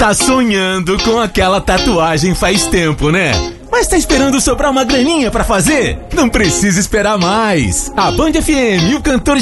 Tá sonhando com aquela tatuagem faz tempo, né? Mas tá esperando sobrar uma graninha pra fazer? Não precisa esperar mais. A Band FM e o cantor